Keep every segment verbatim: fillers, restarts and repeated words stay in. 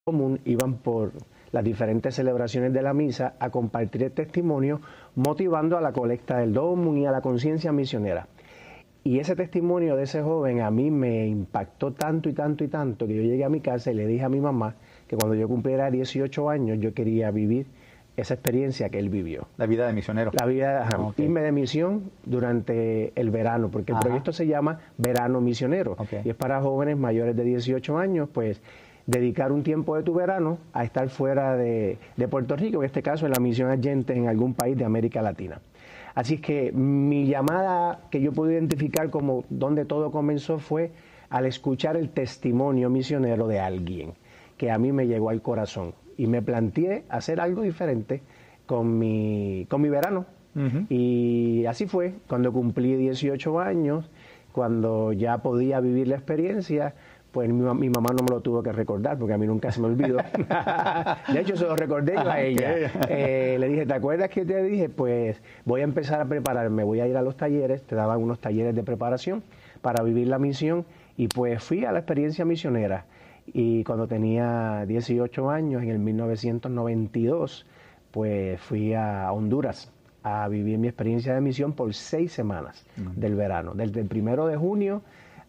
común iban por las diferentes celebraciones de la misa a compartir el testimonio, motivando a la colecta del Domum y a la conciencia misionera. Y ese testimonio de ese joven a mí me impactó tanto y tanto y tanto que yo llegué a mi casa y le dije a mi mamá que cuando yo cumpliera dieciocho años yo quería vivir esa experiencia que él vivió. La vida de misionero. La vida, ajá, Okay. irme de misión durante el verano, porque el Ajá. proyecto se llama Verano Misionero. Okay. Y es para jóvenes mayores de dieciocho años, pues dedicar un tiempo de tu verano a estar fuera de, de Puerto Rico, en este caso en la misión Argentes en algún país de América Latina. Así es que mi llamada que yo puedo identificar como donde todo comenzó fue al escuchar el testimonio misionero de alguien que a mí me llegó al corazón y me planteé hacer algo diferente con mi, con mi verano. Uh-huh. Y así fue, cuando cumplí dieciocho años, cuando ya podía vivir la experiencia, pues mi, mi mamá no me lo tuvo que recordar, porque a mí nunca se me olvidó. De hecho, se lo recordé yo a ella. Eh, le dije, ¿te acuerdas que te dije? Pues voy a empezar a prepararme, voy a ir a los talleres, te daban unos talleres de preparación para vivir la misión, y pues fui a la experiencia misionera. Y cuando tenía dieciocho años, en el mil novecientos noventa y dos, pues fui a Honduras a vivir mi experiencia de misión por seis semanas uh-huh. del verano, desde el primero de junio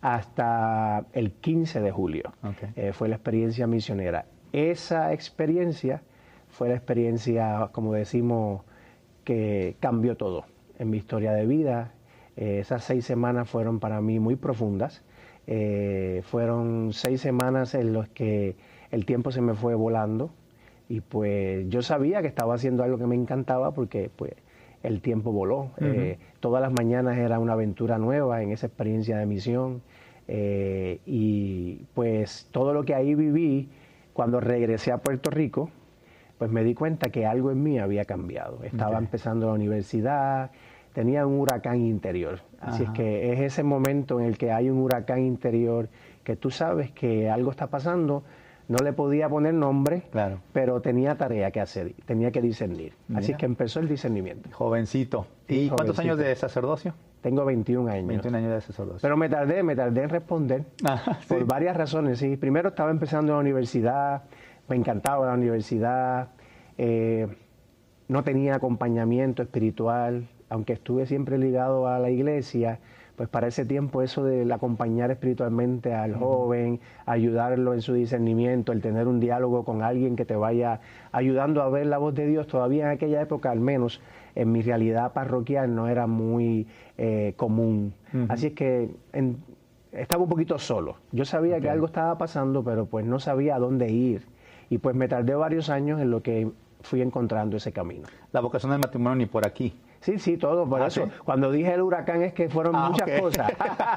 hasta el quince de julio. Okay. Eh, fue la experiencia misionera. Esa experiencia fue la experiencia, como decimos, que cambió todo en mi historia de vida. Eh, esas seis semanas fueron para mí muy profundas. Eh, fueron seis semanas en las que el tiempo se me fue volando y pues yo sabía que estaba haciendo algo que me encantaba porque pues el tiempo voló. Uh-huh. Eh, todas las mañanas era una aventura nueva en esa experiencia de misión. Eh, y pues todo lo que ahí viví, cuando regresé a Puerto Rico, pues me di cuenta que algo en mí había cambiado. Estaba okay. empezando la universidad, tenía un huracán interior. Así Ajá. es que es ese momento en el que hay un huracán interior que tú sabes que algo está pasando. No le podía poner nombre, claro. pero tenía tarea que hacer, tenía que discernir. Mira. Así es que empezó el discernimiento. Jovencito. ¿Y Jovencito. cuántos años de sacerdocio? Tengo veintiún años. veintiún años de sacerdocio. Pero me tardé, me tardé en responder Ajá, por sí. varias razones. Sí. Primero estaba empezando en la universidad, me encantaba la universidad, eh, no tenía acompañamiento espiritual, aunque estuve siempre ligado a la iglesia. Pues para ese tiempo eso de acompañar espiritualmente al joven, ayudarlo en su discernimiento, el tener un diálogo con alguien que te vaya ayudando a ver la voz de Dios, todavía en aquella época, al menos en mi realidad parroquial, no era muy eh, común. Uh-huh. Así es que en, estaba un poquito solo. Yo sabía okay. que algo estaba pasando, pero pues no sabía a dónde ir. Y pues me tardé varios años en lo que fui encontrando ese camino. La vocación del matrimonio ni por aquí. Sí, sí, todo, por ah, eso. ¿Sí? Cuando dije el huracán es que fueron ah, muchas okay. cosas.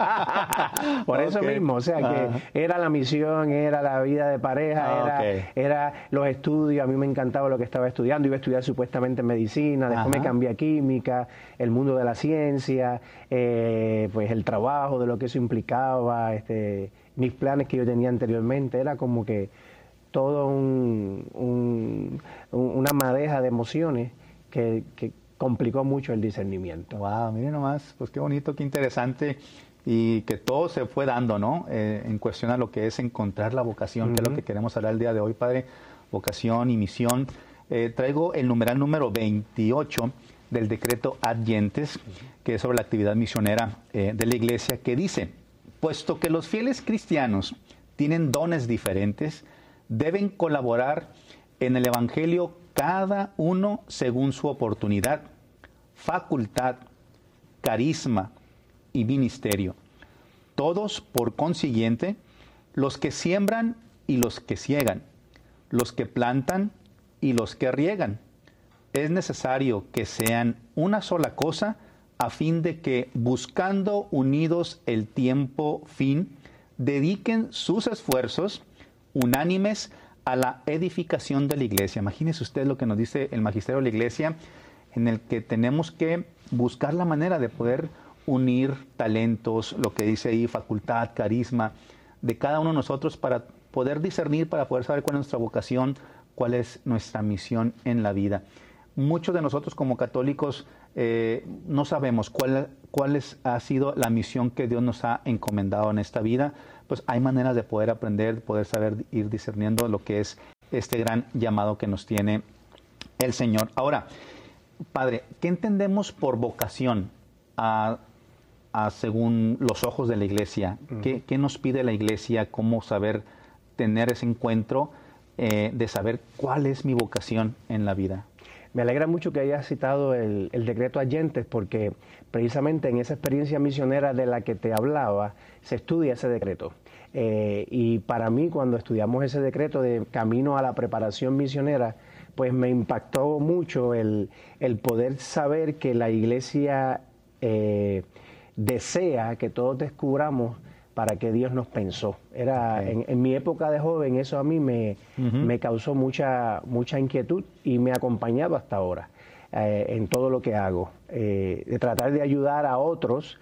Por okay. eso mismo, o sea, que ah. era la misión, era la vida de pareja, ah, era, okay. era los estudios, a mí me encantaba lo que estaba estudiando, iba a estudiar supuestamente medicina, después Ajá. me cambié a química, el mundo de la ciencia, eh, pues el trabajo, de lo que eso implicaba, este, mis planes que yo tenía anteriormente, era como que todo un, un, una madeja de emociones que... que complicó mucho el discernimiento. Wow, miren nomás, pues qué bonito, qué interesante, y que todo se fue dando, ¿no? Eh, en cuestión a lo que es encontrar la vocación, uh-huh. que es lo que queremos hablar el día de hoy, Padre, vocación y misión. Eh, traigo el numeral número veintiocho del decreto Argentes, uh-huh. que es sobre la actividad misionera eh, de la Iglesia, que dice, puesto que los fieles cristianos tienen dones diferentes, deben colaborar en el Evangelio cada uno según su oportunidad, facultad, carisma y ministerio. Todos, por consiguiente, los que siembran y los que ciegan, los que plantan y los que riegan. Es necesario que sean una sola cosa, a fin de que, buscando unidos el tiempo fin, dediquen sus esfuerzos unánimes a la edificación de la Iglesia. Imagínese usted lo que nos dice el Magisterio de la Iglesia, en el que tenemos que buscar la manera de poder unir talentos, lo que dice ahí, facultad, carisma, de cada uno de nosotros para poder discernir, para poder saber cuál es nuestra vocación, cuál es nuestra misión en la vida. Muchos de nosotros como católicos eh, no sabemos cuál, cuál es, ha sido la misión que Dios nos ha encomendado en esta vida, pues hay maneras de poder aprender, de poder saber ir discerniendo lo que es este gran llamado que nos tiene el Señor. Ahora, Padre, ¿qué entendemos por vocación a, a según los ojos de la Iglesia? Uh-huh. ¿Qué, ¿Qué nos pide la Iglesia? ¿Cómo saber tener ese encuentro eh, de saber cuál es mi vocación en la vida? Me alegra mucho que hayas citado el, el decreto Agentes, porque precisamente en esa experiencia misionera de la que te hablaba, se estudia ese decreto. Eh, y para mí, cuando estudiamos ese decreto de camino a la preparación misionera, pues me impactó mucho el, el poder saber que la Iglesia eh, desea que todos descubramos para qué Dios nos pensó. Era okay. en, en mi época de joven, eso a mí me, uh-huh. me causó mucha, mucha inquietud y me ha acompañado hasta ahora eh, en todo lo que hago, eh, de tratar de ayudar a otros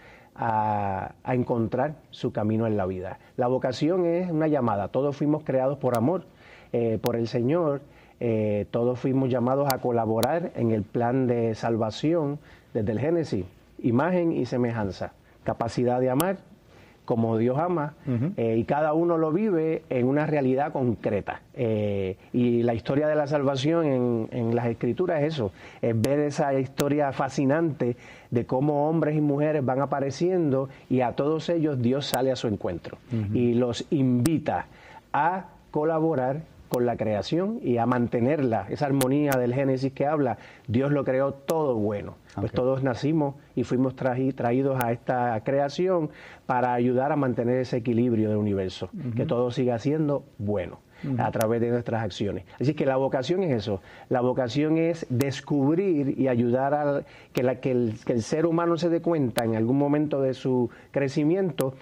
a, a encontrar su camino en la vida. La vocación es una llamada, todos fuimos creados por amor, eh, por el Señor, eh, todos fuimos llamados a colaborar en el plan de salvación desde el Génesis, imagen y semejanza, capacidad de amar como Dios ama, uh-huh. eh, y cada uno lo vive en una realidad concreta. Eh, y la historia de la salvación en, en las Escrituras es eso, es ver esa historia fascinante de cómo hombres y mujeres van apareciendo y a todos ellos Dios sale a su encuentro uh-huh. y los invita a colaborar con la creación y a mantenerla, esa armonía del Génesis que habla. Dios lo creó todo bueno. Pues okay. todos nacimos y fuimos traji, traídos a esta creación para ayudar a mantener ese equilibrio del universo, uh-huh. que todo siga siendo bueno uh-huh. a través de nuestras acciones. Así que la vocación es eso, la vocación es descubrir y ayudar a que, la, que, el, que el ser humano se dé cuenta en algún momento de su crecimiento,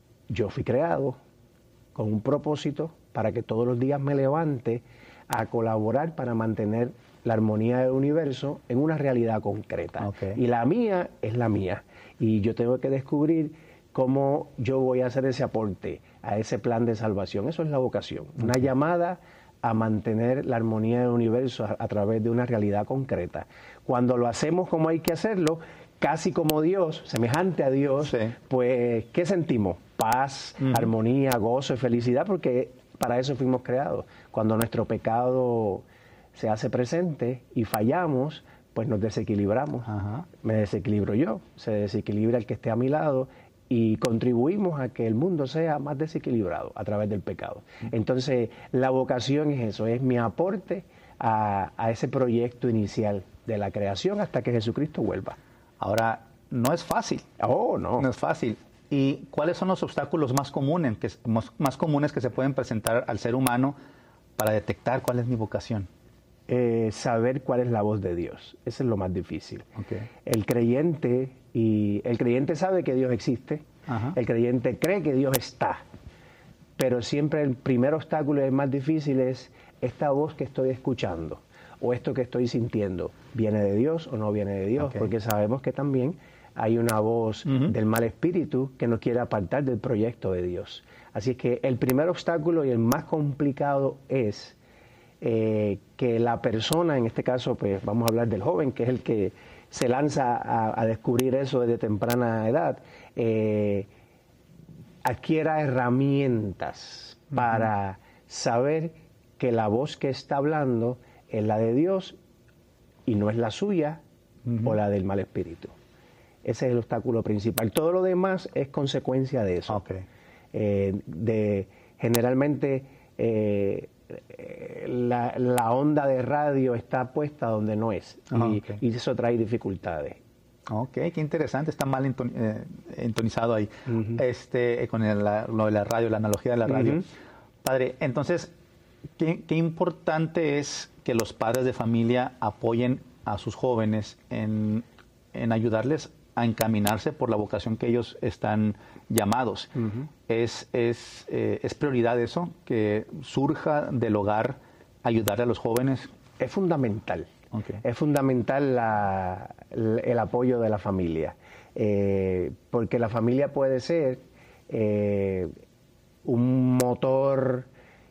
yo fui creado con un propósito para que todos los días me levante a colaborar para mantener la armonía del universo en una realidad concreta. Okay. Y la mía es la mía. Y yo tengo que descubrir cómo yo voy a hacer ese aporte a ese plan de salvación. Eso es la vocación. Okay. Una llamada a mantener la armonía del universo a, a través de una realidad concreta. Cuando lo hacemos como hay que hacerlo, casi como Dios, semejante a Dios, sí. pues, ¿qué sentimos? Paz, uh-huh. armonía, gozo y felicidad, porque para eso fuimos creados. Cuando nuestro pecado se hace presente y fallamos, pues nos desequilibramos. Ajá. Me desequilibro yo, se desequilibra el que esté a mi lado y contribuimos a que el mundo sea más desequilibrado a través del pecado. Entonces, la vocación es eso, es mi aporte a, a ese proyecto inicial de la creación hasta que Jesucristo vuelva. Ahora, no es fácil. Oh, no. No es fácil. ¿Y cuáles son los obstáculos más comunes que, más, más comunes que se pueden presentar al ser humano para detectar cuál es mi vocación? Eh, saber cuál es la voz de Dios. Eso es lo más difícil. Okay. El creyente y el creyente sabe que Dios existe. Ajá. El creyente cree que Dios está. Pero siempre el primer obstáculo y el más difícil es esta voz que estoy escuchando o esto que estoy sintiendo. ¿Viene de Dios o no viene de Dios? Okay. Porque sabemos que también hay una voz uh-huh. del mal espíritu que nos quiere apartar del proyecto de Dios. Así es que el primer obstáculo y el más complicado es eh, que la persona, en este caso pues vamos a hablar del joven, que es el que se lanza a, a descubrir eso desde temprana edad, eh, adquiera herramientas uh-huh. para saber que la voz que está hablando es la de Dios y no es la suya uh-huh. o la del mal espíritu. Ese es el obstáculo principal. Todo lo demás es consecuencia de eso. Okay. Eh, de, generalmente eh, la, la onda de radio está puesta donde no es. Oh, y, okay. y eso trae dificultades. Ok, qué interesante. Está mal enton, eh, entonizado ahí. Uh-huh. este, con el, la, lo de la radio, la analogía de la radio. Uh-huh. Padre, entonces, ¿qué, qué importante es que los padres de familia apoyen a sus jóvenes en, en ayudarles a encaminarse por la vocación que ellos están llamados? Uh-huh. Es, es, eh, ¿Es prioridad eso, que surja del hogar ayudar a los jóvenes? Es fundamental. Okay. Es fundamental la, el apoyo de la familia, eh, porque la familia puede ser eh, un motor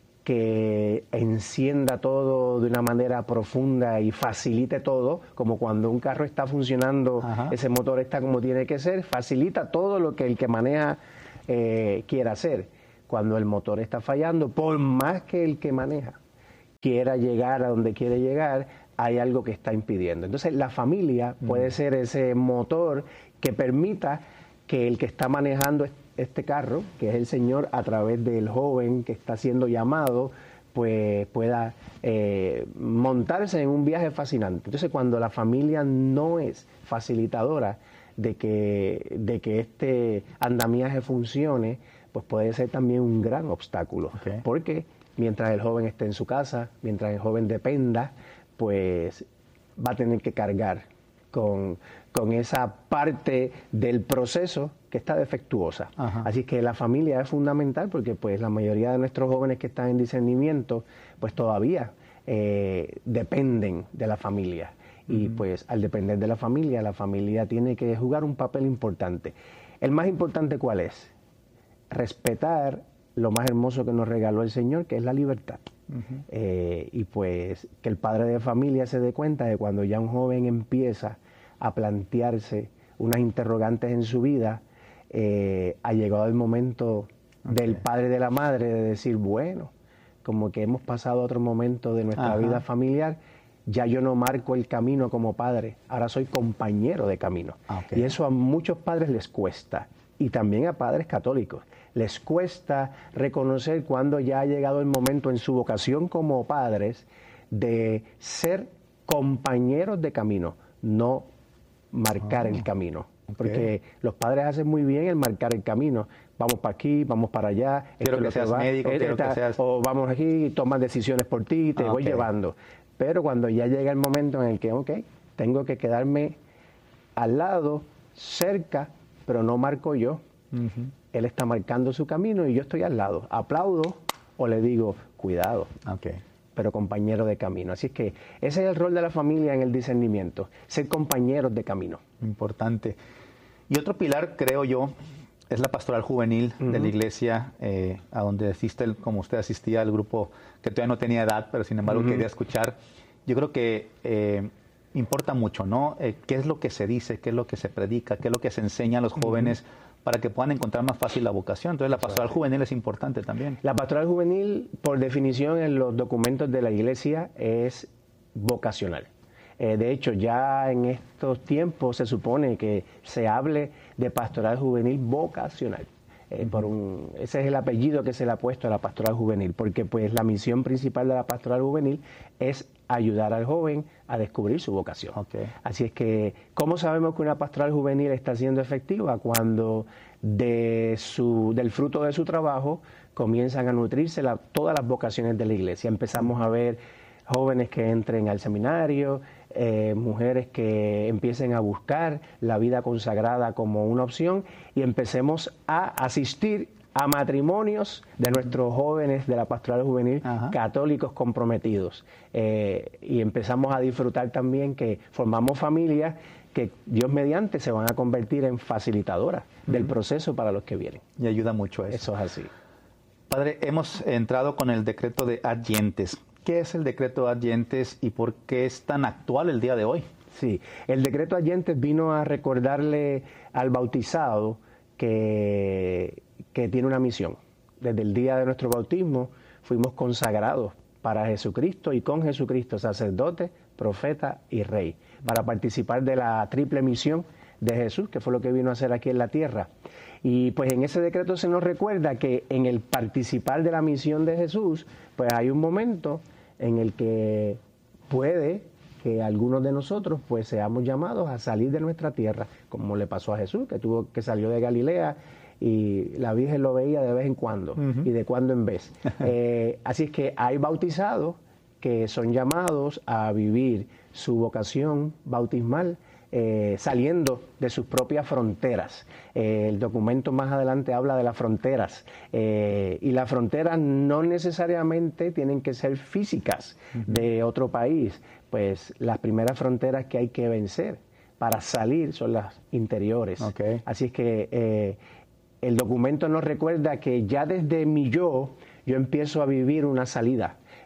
que encienda todo de una manera profunda y facilite todo, como cuando un carro está funcionando, ajá, ese motor está como tiene que ser, facilita todo lo que el que maneja eh, quiera hacer. cuando el motor está fallando, por más que el que maneja quiera llegar a donde quiere llegar, hay algo que está impidiendo. Entonces, la familia puede ser ese motor que permita que el que está manejando este carro, que es el Señor, a través del joven que está siendo llamado, pues pueda eh, montarse en un viaje fascinante. Entonces, cuando la familia no es facilitadora de que, de que este andamiaje funcione, pues puede ser también un gran obstáculo. Okay. Porque mientras el joven esté en su casa, mientras el joven dependa, pues va a tener que cargar con, con esa parte del proceso que está defectuosa. Ajá. Así que la familia es fundamental porque pues la mayoría de nuestros jóvenes que están en discernimiento pues todavía eh, dependen de la familia. Uh-huh. Y pues al depender de la familia, la familia tiene que jugar un papel importante. ¿El más importante cuál es? Respetar lo más hermoso que nos regaló el Señor, que es la libertad. Uh-huh. Eh, y pues que el padre de familia se dé cuenta de cuando ya un joven empieza a plantearse unas interrogantes en su vida, eh, ha llegado el momento okay. del padre de la madre de decir, bueno, como que hemos pasado otro momento de nuestra Ajá. vida familiar, ya yo no marco el camino como padre, ahora soy compañero de camino. Okay. Y eso a muchos padres les cuesta, y también a padres católicos. Les cuesta reconocer cuando ya ha llegado el momento en su vocación como padres de ser compañeros de camino, no marcar oh, el camino. Okay. Porque los padres hacen muy bien el marcar el camino. Vamos para aquí, vamos para allá. Quiero que seas médico, quiero que seas... O vamos aquí, tomas decisiones por ti, te ah, voy okay. llevando. Pero cuando ya llega el momento en el que, ok, tengo que quedarme al lado, cerca, pero no marco yo. Uh-huh. Él está marcando su camino y yo estoy al lado. Aplaudo o le digo, cuidado, okay. pero compañero de camino. Así es que ese es el rol de la familia en el discernimiento, ser compañeros de camino. Importante. Y otro pilar, creo yo, es la pastoral juvenil uh-huh. de la iglesia, eh, a donde asiste, como usted asistía al grupo que todavía no tenía edad, pero sin embargo uh-huh. quería escuchar. Yo creo que eh, importa mucho, ¿no? Eh, ¿Qué es lo que se dice? ¿Qué es lo que se predica? ¿Qué es lo que se enseña a los jóvenes uh-huh. para que puedan encontrar más fácil la vocación? Entonces la pastoral juvenil es importante también. La pastoral juvenil, por definición en los documentos de la iglesia, es vocacional. Eh, de hecho, ya en estos tiempos se supone que se hable de pastoral juvenil vocacional. Eh, uh-huh. por un, ese es el apellido que se le ha puesto a la pastoral juvenil, porque pues la misión principal de la pastoral juvenil es ayudar al joven a descubrir su vocación. Okay. Así es que, ¿cómo sabemos que una pastoral juvenil está siendo efectiva? Cuando de su, del fruto de su trabajo comienzan a nutrirse la, todas las vocaciones de la iglesia. Empezamos a ver jóvenes que entren al seminario, eh, mujeres que empiecen a buscar la vida consagrada como una opción y empecemos a asistir a matrimonios de nuestros jóvenes de la pastoral juvenil Ajá. católicos comprometidos. Eh, y empezamos a disfrutar también que formamos familias que Dios mediante se van a convertir en facilitadoras uh-huh. del proceso para los que vienen. Y ayuda mucho a eso. Eso es así. Padre, hemos entrado con el decreto de adyentes. ¿Qué es el decreto de adyentes y por qué es tan actual el día de hoy? Sí, el decreto de adyentes vino a recordarle al bautizado que, que tiene una misión. Desde el día de nuestro bautismo fuimos consagrados para Jesucristo y con Jesucristo, sacerdote, profeta y rey, para participar de la triple misión de Jesús, que fue lo que vino a hacer aquí en la tierra. Y pues en ese decreto se nos recuerda que en el participar de la misión de Jesús, pues hay un momento en el que puede que algunos de nosotros pues seamos llamados a salir de nuestra tierra, como le pasó a Jesús, que tuvo que salió de Galilea y la Virgen lo veía de vez en cuando uh-huh. y de cuando en vez. Eh, así es que hay bautizados que son llamados a vivir su vocación bautismal eh, saliendo de sus propias fronteras. Eh, el documento más adelante habla de las fronteras eh, y las fronteras no necesariamente tienen que ser físicas uh-huh. de otro país, pues las primeras fronteras que hay que vencer para salir son las interiores. Okay. Así es que eh, el documento nos recuerda que ya desde mi yo, yo empiezo a vivir una salida.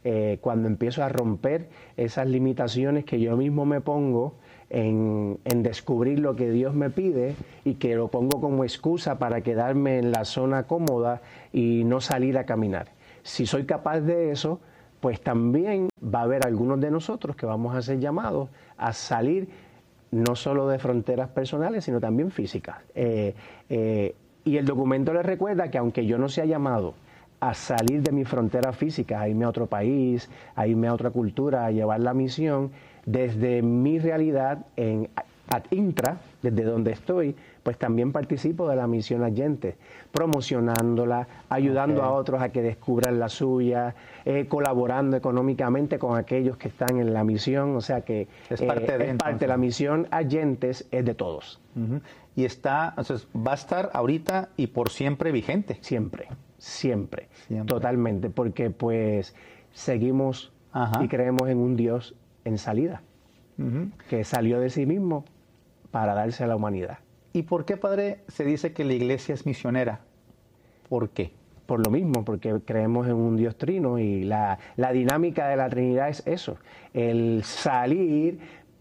eh, cuando empiezo a romper esas limitaciones que yo mismo me pongo en, en descubrir lo que Dios me pide y que lo pongo como excusa para quedarme en la zona cómoda y no salir a caminar. Si soy capaz de eso, pues también va a haber algunos de nosotros que vamos a ser llamados a salir no solo de fronteras personales, sino también físicas. Eh, eh, y el documento les recuerda que aunque yo no sea llamado a salir de mi frontera física, a irme a otro país, a irme a otra cultura, a llevar la misión, desde mi realidad en ad intra, desde donde estoy, pues también participo de la misión Adyentes, promocionándola, ayudando okay. a otros a que descubran la suya, eh, colaborando económicamente con aquellos que están en la misión, o sea que es parte, eh, de, es parte la misión Adyentes es de todos. Uh-huh. Y está, entonces, va a estar ahorita y por siempre vigente. Siempre, siempre, siempre. totalmente, porque pues seguimos Ajá. y creemos en un Dios en salida, uh-huh. que salió de sí mismo para darse a la humanidad. ¿Y por qué, padre, se dice que la iglesia es misionera? ¿Por qué? Por lo mismo, porque creemos en un Dios trino y la, la dinámica de la Trinidad es eso, el salir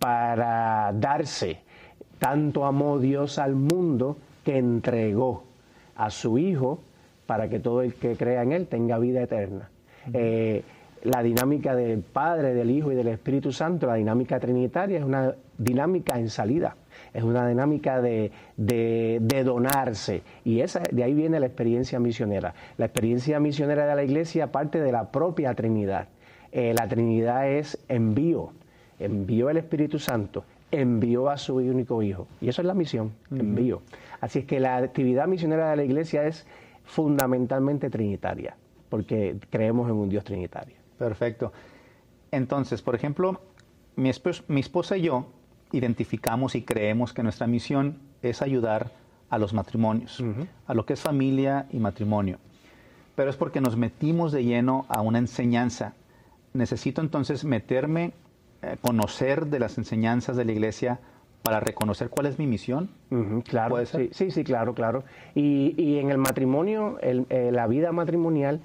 para darse. Tanto amó Dios al mundo que entregó a su Hijo para que todo el que crea en Él tenga vida eterna. Uh-huh. Eh, la dinámica del Padre, del Hijo y del Espíritu Santo, la dinámica trinitaria, es una dinámica en salida, es una dinámica de, de, de donarse, y esa, de ahí viene la experiencia misionera. La experiencia misionera de la Iglesia parte de la propia Trinidad. Eh, la Trinidad es envío, envió el Espíritu Santo, envió a su único Hijo, y eso es la misión, uh-huh. envío. Así es que la actividad misionera de la Iglesia es fundamentalmente trinitaria, porque creemos en un Dios trinitario. Perfecto. Entonces, por ejemplo, mi, esp- mi esposa y yo identificamos y creemos que nuestra misión es ayudar a los matrimonios, uh-huh. a lo que es familia y matrimonio. Pero es porque nos metimos de lleno a una enseñanza. Necesito entonces meterme, eh, conocer de las enseñanzas de la iglesia para reconocer cuál es mi misión. Uh-huh, claro, ¿Puede ser? Sí, sí, sí, claro, claro. Y, y en el matrimonio, el, eh, la vida matrimonial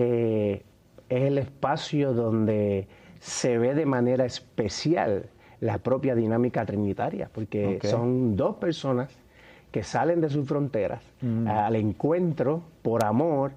eh, es el espacio donde se ve de manera especial la propia dinámica trinitaria, porque okay. son dos personas que salen de sus fronteras mm. al encuentro por amor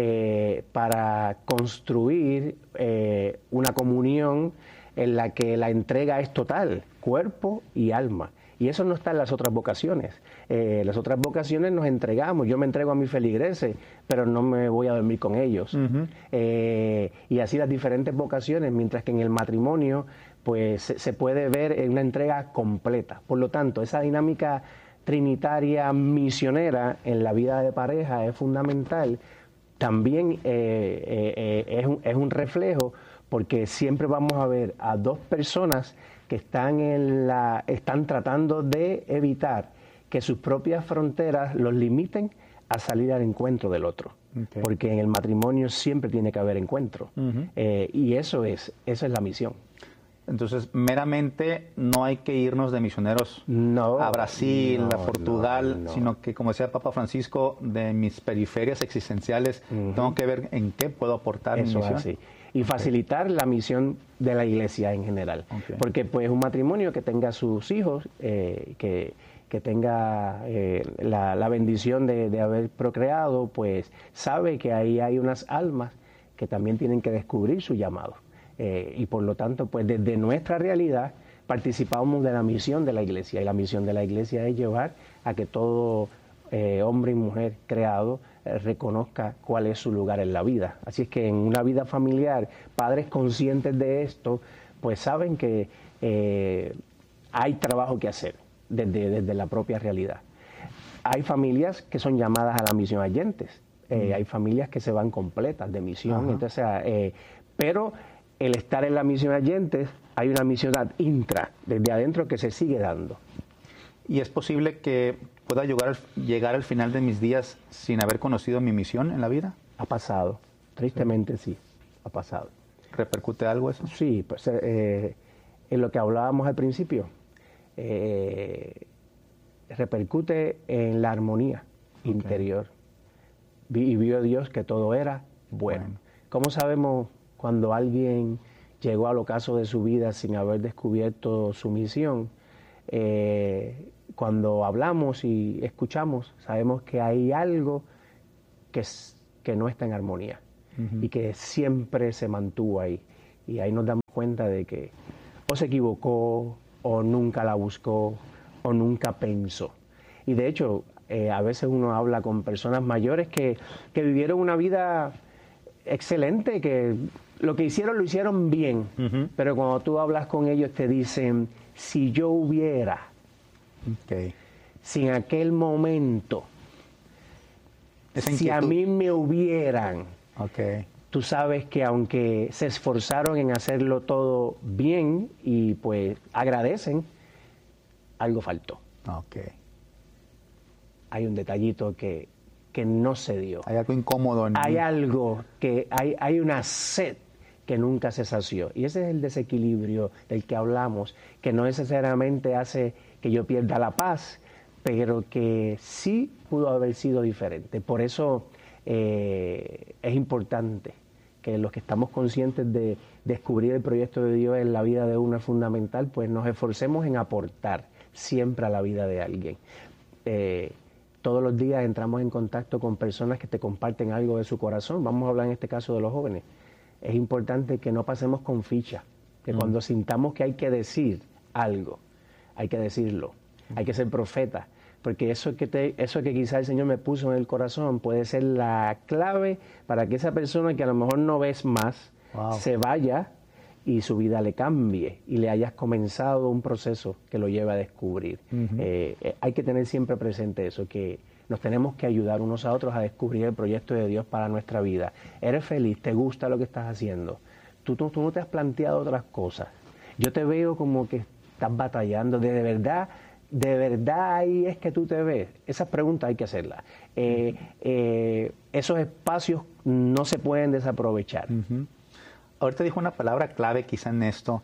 eh, para construir eh, una comunión en la que la entrega es total, cuerpo y alma. Y eso no está en las otras vocaciones. Eh, las otras vocaciones nos entregamos. Yo me entrego a mis feligreses, pero no me voy a dormir con ellos. Uh-huh. Eh, y así las diferentes vocaciones, mientras que en el matrimonio pues se, se puede ver en una entrega completa. Por lo tanto, esa dinámica trinitaria misionera en la vida de pareja es fundamental. También eh, eh, eh, es, un, es un reflejo, porque siempre vamos a ver a dos personas que están, en la, están tratando de evitar que sus propias fronteras los limiten a salir al encuentro del otro. Okay. Porque en el matrimonio siempre tiene que haber encuentro. Uh-huh. Eh, y eso es, eso es la misión. Entonces, meramente no hay que irnos de misioneros no, a Brasil, no, a Portugal, no, no. sino que, como decía Papa Francisco, de mis periferias existenciales, uh-huh. tengo que ver en qué puedo aportar eso mi misión. Es así. Y facilitar okay. la misión de la iglesia en general. Okay. Porque pues un matrimonio que tenga sus hijos, eh, que, que tenga eh, la, la bendición de, de haber procreado, pues sabe que ahí hay unas almas que también tienen que descubrir su llamado. Eh, y por lo tanto, pues desde nuestra realidad participamos de la misión de la iglesia. Y la misión de la iglesia es llevar a que todo eh, hombre y mujer creado reconozca cuál es su lugar en la vida. Así es que en una vida familiar, padres conscientes de esto, pues saben que eh, hay trabajo que hacer desde, desde la propia realidad. Hay familias que son llamadas a la misión Adyentes, eh, mm. hay familias que se van completas de misión, entonces, eh, pero el estar en la misión Adyentes, hay una misión ad intra, desde adentro, que se sigue dando. ¿Y es posible que pueda llegar al, llegar al final de mis días sin haber conocido mi misión en la vida? Ha pasado, tristemente sí, sí ha pasado. ¿Repercute algo eso? Sí, pues eh, en lo que hablábamos al principio, eh, repercute en la armonía okay. interior. Y vio Dios que todo era bueno. bueno. ¿Cómo sabemos cuando alguien llegó al ocaso de su vida sin haber descubierto su misión, eh, cuando hablamos y escuchamos, sabemos que hay algo que, es, que no está en armonía uh-huh. y que siempre se mantuvo ahí. Y ahí nos damos cuenta de que o se equivocó, o nunca la buscó, o nunca pensó. Y de hecho, eh, a veces uno habla con personas mayores que, que vivieron una vida excelente, que lo que hicieron lo hicieron bien, uh-huh. pero cuando tú hablas con ellos te dicen, si yo hubiera, okay. si en aquel momento, si a mí me hubieran, okay. tú sabes que aunque se esforzaron en hacerlo todo bien y pues agradecen, algo faltó. Okay. Hay un detallito que, que no se dio. Hay algo incómodo. En hay mí. algo que, hay, hay una sed que nunca se sació. Y ese es el desequilibrio del que hablamos, que no necesariamente hace que yo pierda la paz, pero que sí pudo haber sido diferente. Por eso eh, es importante que los que estamos conscientes de descubrir el proyecto de Dios en la vida de uno es fundamental, pues nos esforcemos en aportar siempre a la vida de alguien. Eh, todos los días entramos en contacto con personas que te comparten algo de su corazón. Vamos a hablar en este caso de los jóvenes. Es importante que no pasemos con ficha, que mm. cuando sintamos que hay que decir algo, hay que decirlo, mm. hay que ser profeta, porque eso que, te, eso que quizá el Señor me puso en el corazón puede ser la clave para que esa persona que a lo mejor no ves más, wow. se vaya y su vida le cambie y le hayas comenzado un proceso que lo lleve a descubrir. Uh-huh. eh, eh, hay que tener siempre presente eso, que nos tenemos que ayudar unos a otros a descubrir el proyecto de Dios para nuestra vida. ¿Eres feliz? ¿Te gusta lo que estás haciendo? ¿Tú, tú, tú no te has planteado otras cosas? Yo te veo como que estás batallando. ¿De, de verdad, de verdad ahí es que tú te ves? Esas preguntas hay que hacerlas. Eh, eh, esos espacios no se pueden desaprovechar. Uh-huh. Ahorita dijo una palabra clave quizá en esto.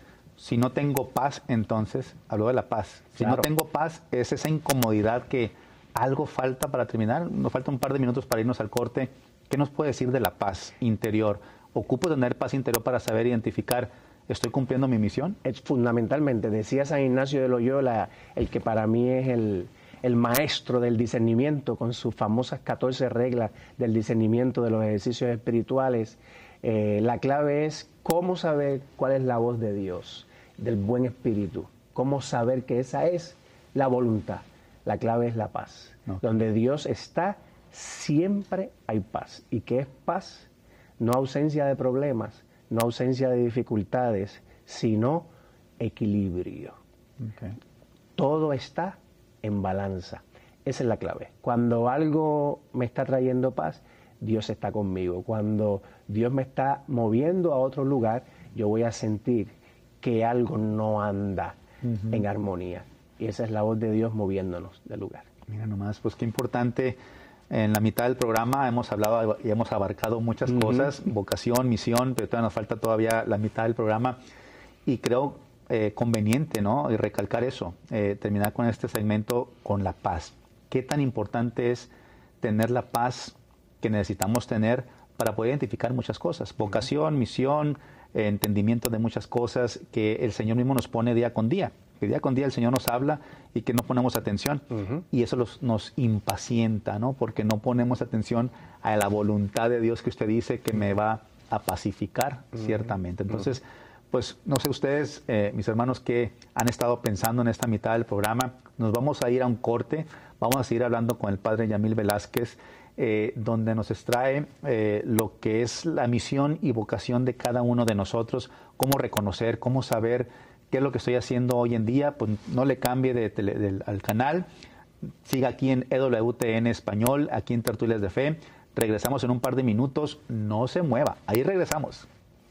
Si no tengo paz, entonces, habló de la paz. Si claro. no tengo paz, es esa incomodidad que algo falta para terminar. Nos falta un par de minutos para irnos al corte. ¿Qué nos puede decir de la paz interior? ¿Ocupo tener paz interior para saber identificar, estoy cumpliendo mi misión? Es fundamentalmente, decía San Ignacio de Loyola, el que para mí es el, el maestro del discernimiento, con sus famosas catorce reglas del discernimiento de los ejercicios espirituales. Eh, la clave es cómo saber cuál es la voz de Dios, del buen espíritu, cómo saber que esa es la voluntad. La clave es la paz. Okay. Donde Dios está, siempre hay paz. ¿Y qué es paz? No ausencia de problemas, no ausencia de dificultades, sino equilibrio. Okay. Todo está en balanza. Esa es la clave. Cuando algo me está trayendo paz, Dios está conmigo. Cuando Dios me está moviendo a otro lugar, yo voy a sentir que algo no anda uh-huh. en armonía. Y esa es la voz de Dios moviéndonos del lugar. Mira nomás, pues qué importante. En la mitad del programa hemos hablado y hemos abarcado muchas uh-huh. cosas, vocación, misión, pero todavía nos falta todavía la mitad del programa. Y creo eh, conveniente, ¿no? Y recalcar eso, eh, terminar con este segmento con la paz. ¿Qué tan importante es tener la paz que necesitamos tener para poder identificar muchas cosas? Vocación, misión, eh, entendimiento de muchas cosas que el Señor mismo nos pone día con día. Que día con día el Señor nos habla y que no ponemos atención. Uh-huh. Y eso los, nos impacienta, ¿no? Porque no ponemos atención a la voluntad de Dios que usted dice que me va a pacificar, uh-huh. ciertamente. Entonces, pues no sé ustedes, eh, mis hermanos, que han estado pensando en esta mitad del programa. Nos vamos a ir a un corte. Vamos a seguir hablando con el padre Yamil Velázquez, Eh, donde nos extrae eh, lo que es la misión y vocación de cada uno de nosotros, cómo reconocer, cómo saber qué es lo que estoy haciendo hoy en día. Pues no le cambie de tele, de, al canal, siga aquí en E W T N Español, aquí en Tertulias de Fe. Regresamos en un par de minutos, no se mueva, ahí regresamos.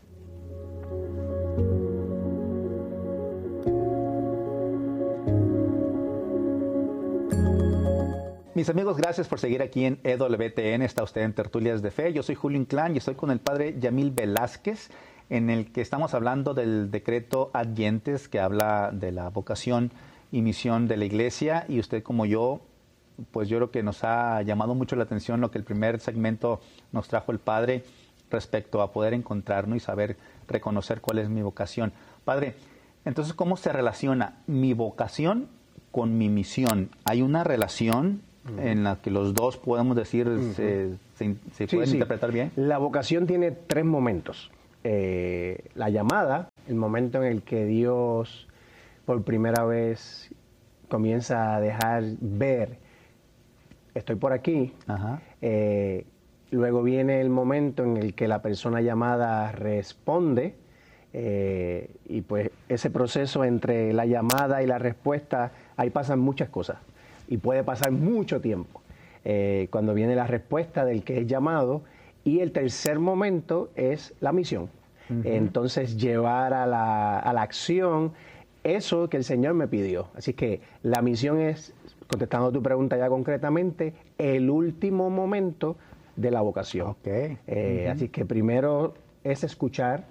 Mis amigos, gracias por seguir aquí en E W T N. Está usted en Tertulias de Fe. Yo soy Julio Inclán y estoy con el padre Yamil Velázquez, en el que estamos hablando del decreto Ad Gentes, que habla de la vocación y misión de la iglesia. Y usted, como yo, pues yo creo que nos ha llamado mucho la atención lo que el primer segmento nos trajo el padre, respecto a poder encontrarnos y saber reconocer cuál es mi vocación. Padre, entonces, ¿cómo se relaciona mi vocación con mi misión? ¿Hay una relación uh-huh. en la que los dos podemos decir, uh-huh. se, se, se sí, pueden sí. interpretar bien? La vocación tiene tres momentos. Eh, la llamada, el momento en el que Dios por primera vez comienza a dejar ver, estoy por aquí. Ajá. Eh, luego viene el momento en el que la persona llamada responde, eh, y pues ese proceso entre la llamada y la respuesta, ahí pasan muchas cosas y puede pasar mucho tiempo. Eh, cuando viene la respuesta del que es llamado, y el tercer momento es la misión. Uh-huh. Entonces, llevar a la, a la acción eso que el Señor me pidió. Así que la misión es, contestando tu pregunta ya concretamente, el último momento de la vocación. Okay. Eh, uh-huh. Así que primero es escuchar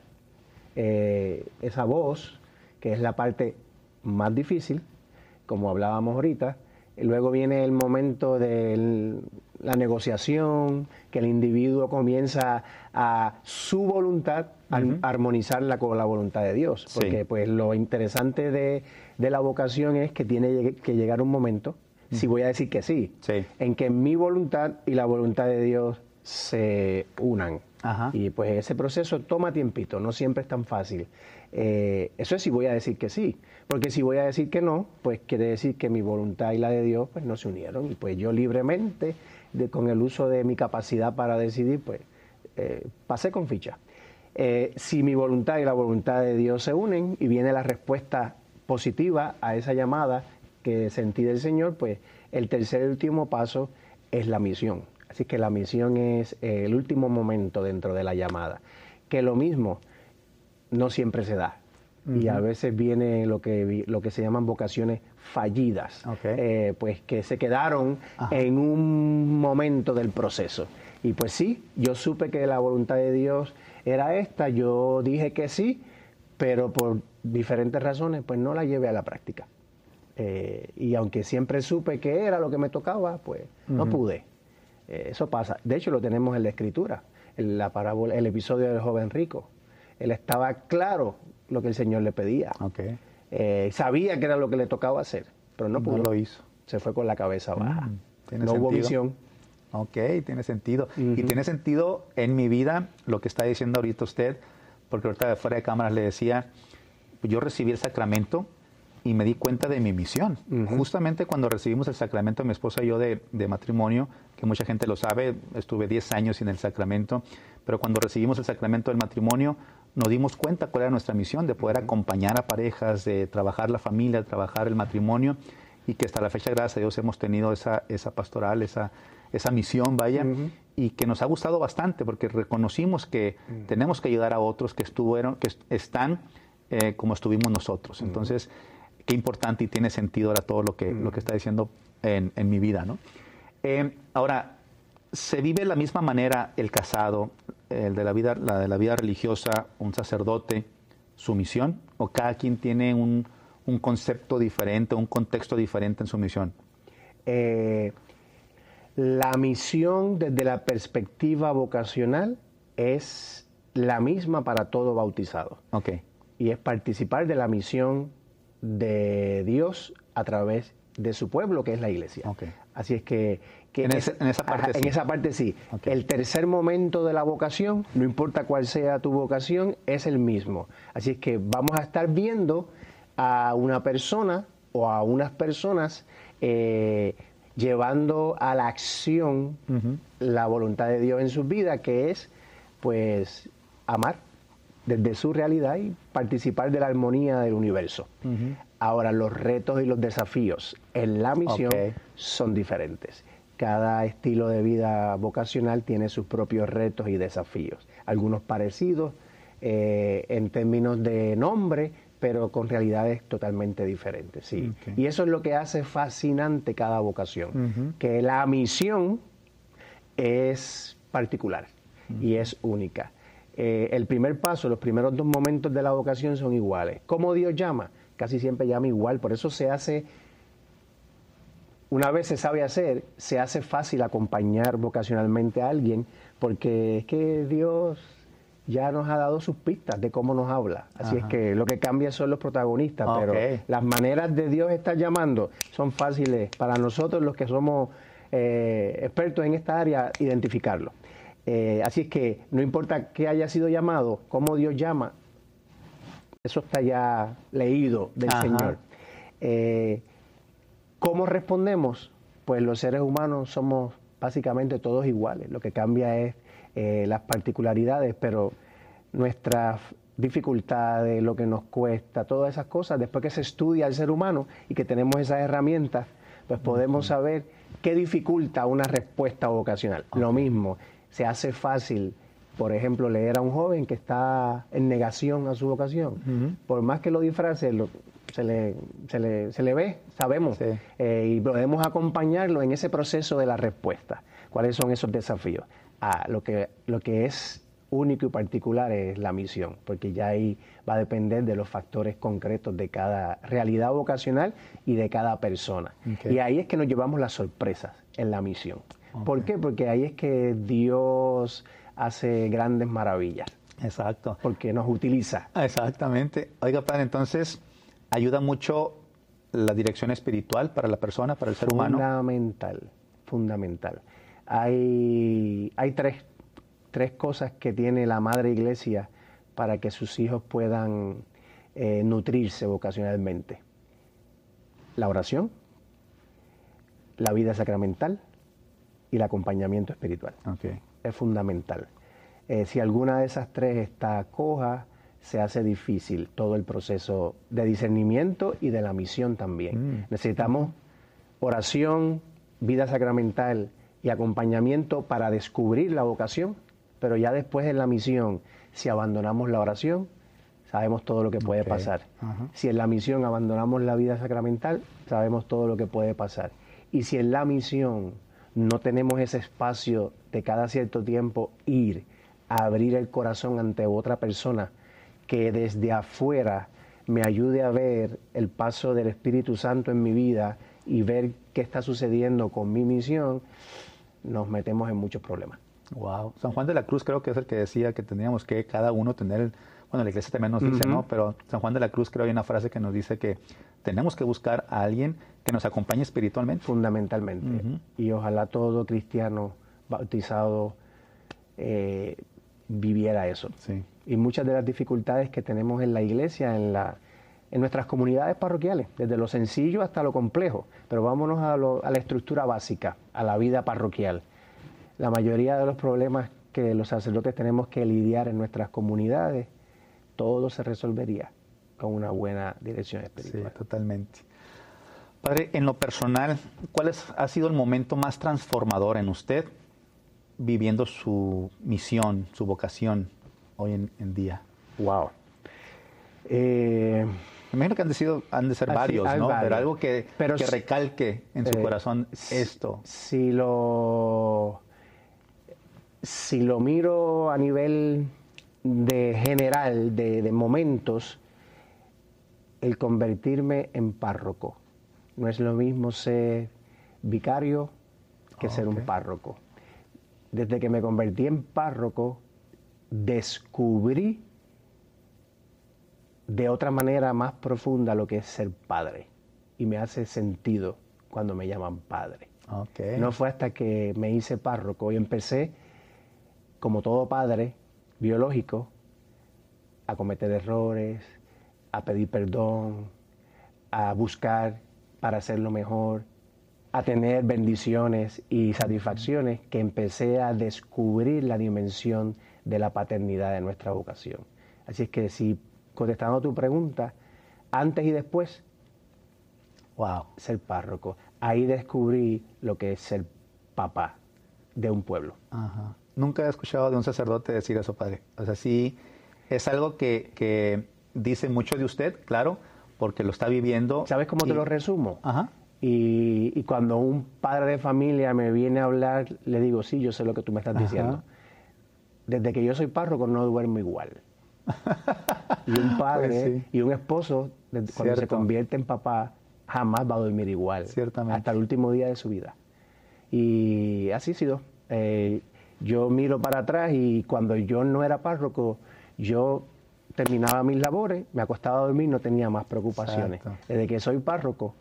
eh, esa voz, que es la parte más difícil, como hablábamos ahorita. Y luego viene el momento de la negociación, que el individuo comienza a su voluntad a uh-huh. armonizarla con la voluntad de Dios. Porque sí. pues lo interesante de, de la vocación es que tiene que llegar un momento, uh-huh. si voy a decir que sí, sí, en que mi voluntad y la voluntad de Dios se unan. Ajá. Y pues ese proceso toma tiempito, no siempre es tan fácil. Eh, eso es si voy a decir que sí, porque si voy a decir que no, pues quiere decir que mi voluntad y la de Dios pues no se unieron, y pues yo libremente, de, con el uso de mi capacidad para decidir, pues eh, pasé con ficha. Eh, si mi voluntad y la voluntad de Dios se unen y viene la respuesta positiva a esa llamada que sentí del Señor, pues el tercer y último paso es la misión. Así que la misión es eh, el último momento dentro de la llamada, que lo mismo no siempre se da. Uh-huh. Y a veces viene lo que, lo que se llaman vocaciones fallidas, okay. eh, pues que se quedaron Ajá. en un momento del proceso. Y pues sí, yo supe que la voluntad de Dios era esta, yo dije que sí, pero por diferentes razones pues no la llevé a la práctica. Eh, y aunque siempre supe que era lo que me tocaba, pues uh-huh. no pude. Eh, eso pasa. De hecho, lo tenemos en la Escritura, en la parábola, el episodio del joven rico. Él estaba claro lo que el Señor le pedía. Okay. Eh, sabía que era lo que le tocaba hacer, pero no pudo. No lo hizo. Se fue con la cabeza baja. Mm, ¿tiene no sentido? hubo visión. Ok, tiene sentido. Uh-huh. Y tiene sentido en mi vida lo que está diciendo ahorita usted, porque ahorita fuera de cámaras le decía, yo recibí el sacramento y me di cuenta de mi misión. Uh-huh. Justamente cuando recibimos el sacramento, mi esposa y yo, de, de matrimonio, que mucha gente lo sabe, estuve diez años sin el sacramento, pero cuando recibimos el sacramento del matrimonio, nos dimos cuenta cuál era nuestra misión, de poder uh-huh. acompañar a parejas, de trabajar la familia, de trabajar el matrimonio, y que hasta la fecha, gracias a Dios, hemos tenido esa, esa pastoral, esa, esa misión, vaya, uh-huh. y que nos ha gustado bastante, porque reconocimos que uh-huh. tenemos que ayudar a otros que estuvieron, que están eh, como estuvimos nosotros. Uh-huh. Entonces, qué importante y tiene sentido ahora todo lo que, uh-huh. lo que está diciendo en, en mi vida, ¿no? Eh, ahora, ¿se vive de la misma manera el casado, el de la vida, la de la vida religiosa, un sacerdote, su misión? ¿O cada quien tiene un, un concepto diferente, un contexto diferente en su misión? Eh, la misión desde la perspectiva vocacional es la misma para todo bautizado. Okay. Y es participar de la misión de Dios a través de su pueblo, que es la iglesia. Okay. Así es que, que en, ese, en esa parte ajá, sí. En esa parte sí. Okay. El tercer momento de la vocación, no importa cuál sea tu vocación, es el mismo. Así es que vamos a estar viendo a una persona o a unas personas eh, llevando a la acción uh-huh. la voluntad de Dios en sus vidas, que es pues amar desde su realidad y participar de la armonía del universo. Uh-huh. Ahora, los retos y los desafíos en la misión okay. son diferentes. Cada estilo de vida vocacional tiene sus propios retos y desafíos. Algunos parecidos eh, en términos de nombre, pero con realidades totalmente diferentes. Sí. Okay. Y eso es lo que hace fascinante cada vocación, uh-huh. que la misión es particular uh-huh. y es única. Eh, el primer paso, los primeros dos momentos de la vocación son iguales. ¿Cómo Dios llama? Casi siempre llama igual, por eso se hace, una vez se sabe hacer, se hace fácil acompañar vocacionalmente a alguien, porque es que Dios ya nos ha dado sus pistas de cómo nos habla. Así Ajá. es que lo que cambia son los protagonistas, okay. pero las maneras de Dios estar llamando son fáciles para nosotros los que somos eh, expertos en esta área, identificarlo. Eh, así es que no importa qué haya sido llamado, cómo Dios llama, eso está ya leído del Ajá. Señor. Eh, ¿Cómo respondemos? Pues los seres humanos somos básicamente todos iguales. Lo que cambia es eh, las particularidades, pero nuestras dificultades, lo que nos cuesta, todas esas cosas, después que se estudia al ser humano y que tenemos esas herramientas, pues podemos uh-huh. saber qué dificulta una respuesta vocacional. Okay. Lo mismo, se hace fácil, por ejemplo, leer a un joven que está en negación a su vocación. Uh-huh. Por más que lo disfrace, lo, se, le, se, le, se le ve, sabemos, sí. eh, y podemos acompañarlo en ese proceso de la respuesta. ¿Cuáles son esos desafíos? Ah, lo que, lo que es único y particular es la misión, porque ya ahí va a depender de los factores concretos de cada realidad vocacional y de cada persona. Okay. Y ahí es que nos llevamos las sorpresas en la misión. Okay. ¿Por qué? Porque ahí es que Dios hace grandes maravillas. Exacto. Porque nos utiliza. Exactamente. Oiga, padre, entonces, ¿ayuda mucho la dirección espiritual para la persona, para el ser humano? Fundamental, fundamental. Hay, hay tres, tres cosas que tiene la Madre Iglesia para que sus hijos puedan eh, nutrirse vocacionalmente. La oración, la vida sacramental y el acompañamiento espiritual. Okay. Es fundamental. Eh, si alguna de esas tres está coja, se hace difícil todo el proceso de discernimiento y de la misión también. Mm. Necesitamos oración, vida sacramental y acompañamiento para descubrir la vocación, pero ya después en la misión, si abandonamos la oración, sabemos todo lo que puede okay. pasar. Uh-huh. Si en la misión abandonamos la vida sacramental, sabemos todo lo que puede pasar. Y si en la misión no tenemos ese espacio de cada cierto tiempo ir a abrir el corazón ante otra persona que desde afuera me ayude a ver el paso del Espíritu Santo en mi vida y ver qué está sucediendo con mi misión, nos metemos en muchos problemas. Wow. San Juan de la Cruz creo que es el que decía que tendríamos que cada uno tener, bueno, la iglesia también nos dice, uh-huh. ¿no? Pero San Juan de la Cruz creo que hay una frase que nos dice que tenemos que buscar a alguien que nos acompañe espiritualmente. Fundamentalmente. Uh-huh. Y ojalá todo cristiano bautizado eh, viviera eso. Sí. Y muchas de las dificultades que tenemos en la iglesia, en la en nuestras comunidades parroquiales, desde lo sencillo hasta lo complejo, pero vámonos a, lo, a la estructura básica, a la vida parroquial. La mayoría de los problemas que los sacerdotes tenemos que lidiar en nuestras comunidades, todo se resolvería con una buena dirección espiritual. Sí, totalmente. Padre, en lo personal, ¿cuál es, ha sido el momento más transformador en usted viviendo su misión, su vocación hoy en, en día? Wow. Eh, Me imagino que han de, sido, han de ser así, varios, ¿no? varios. Pero algo que, Pero que recalque en su eh, corazón esto. Si lo, si lo miro a nivel de general, de, de momentos, el convertirme en párroco. No es lo mismo ser vicario que oh, ser okay. un párroco. Desde que me convertí en párroco, descubrí de otra manera más profunda lo que es ser padre. Y me hace sentido cuando me llaman padre. Okay. No fue hasta que me hice párroco y empecé, como todo padre biológico, a cometer errores, a pedir perdón, a buscar para hacerlo mejor, a tener bendiciones y satisfacciones, que empecé a descubrir la dimensión de la paternidad de nuestra vocación. Así es que si, contestando a tu pregunta, antes y después, wow, ser párroco. Ahí descubrí lo que es ser papá de un pueblo. Ajá. Nunca he escuchado de un sacerdote decir eso, padre. O sea, sí, es algo que, que dice mucho de usted, claro, porque lo está viviendo. ¿Sabes cómo y... te lo resumo? Ajá. Y, y cuando un padre de familia me viene a hablar, le digo, sí, yo sé lo que tú me estás diciendo. Ajá. Desde que yo soy párroco no duermo igual. Y un padre pues sí. y un esposo, cuando Cierto. se convierte en papá, jamás va a dormir igual. Ciertamente. Hasta el último día de su vida. Y así ha sido. Eh, yo miro para atrás y cuando yo no era párroco, yo terminaba mis labores, me acostaba a dormir, no tenía más preocupaciones. Exacto. Desde que soy párroco,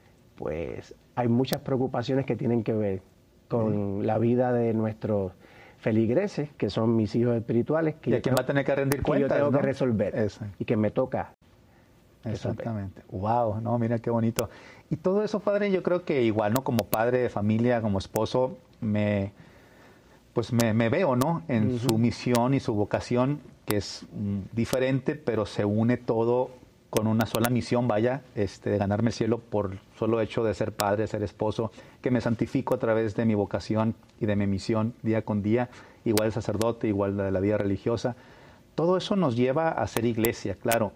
pues hay muchas preocupaciones que tienen que ver con sí. la vida de nuestros feligreses, que son mis hijos espirituales, que, y a yo quién tengo, va a tener que rendir cuentas, que yo tengo ¿no? que resolver Eso. y que me toca resolver. Exactamente. Wow, no, mira qué bonito. Y todo eso, padre, yo creo que igual, ¿no? Como padre de familia, como esposo, me pues me, me veo, ¿no? En uh-huh. su misión y su vocación, que es um, diferente, pero se une todo con una sola misión, vaya, este, de ganarme el cielo por solo hecho de ser padre, de ser esposo, que me santifico a través de mi vocación y de mi misión día con día, igual el sacerdote, igual de la vida religiosa. Todo eso nos lleva a ser iglesia, claro.